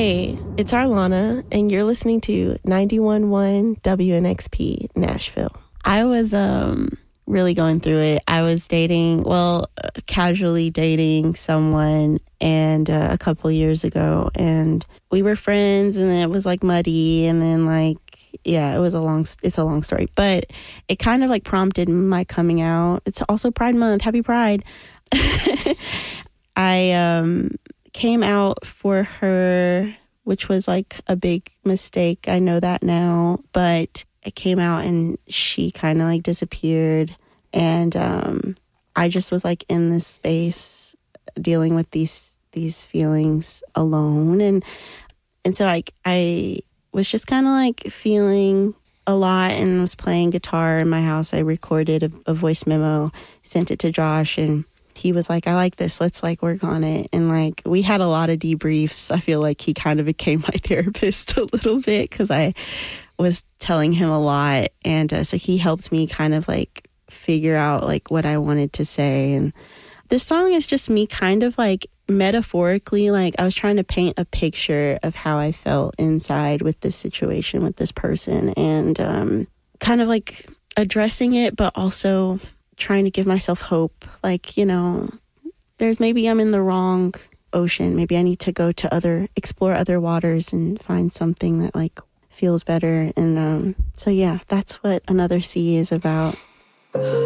Hey, it's Arlana, and you're listening to 91.1 WNXP Nashville. I was really going through it. I was casually dating someone and a couple years ago, and we were friends, and then it was like muddy, and then it's a long story, but it kind of like prompted my coming out. It's also Pride Month. Happy Pride. I came out for her, which was like a big mistake. I know that now, but I came out and she kind of like disappeared, and I just was like in this space dealing with these feelings alone, and so I was just kind of like feeling a lot and was playing guitar in my house. I recorded a voice memo, sent it to Josh, and he was like, I like this. Let's like work on it. And like, we had a lot of debriefs. I feel like he kind of became my therapist a little bit because I was telling him a lot. And so he helped me kind of like figure out like what I wanted to say. And this song is just me kind of like metaphorically, like I was trying to paint a picture of how I felt inside with this situation with this person, and kind of like addressing it, but also trying to give myself hope. Like, you know, maybe I'm in the wrong ocean. Maybe I need to go to explore other waters and find something that like feels better. And so yeah, that's what Another Sea is about.